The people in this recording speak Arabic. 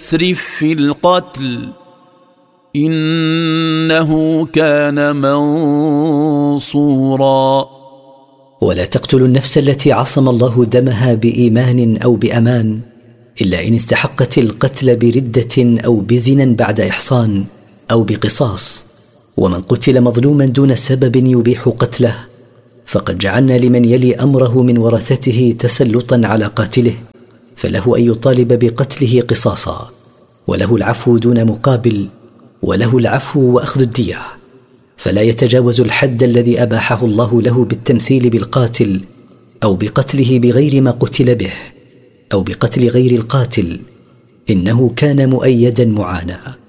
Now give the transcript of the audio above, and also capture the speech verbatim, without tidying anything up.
تسرف في القتل إنه كان منصورا. ولا تقتلوا النفس التي عصم الله دمها بإيمان أو بأمان إلا إن استحقت القتل بردة أو بزنا بعد إحصان أو بقصاص. ومن قتل مظلوما دون سبب يبيح قتله فقد جعلنا لمن يلي أمره من ورثته تسلطا على قاتله، فله أن يطالب بقتله قصاصا، وله العفو دون مقابل، وله العفو وأخذ الدية، فلا يتجاوز الحد الذي أباحه الله له بالتمثيل بالقاتل أو بقتله بغير ما قتل به أو بقتل غير القاتل، إنه كان مؤيدا معانا.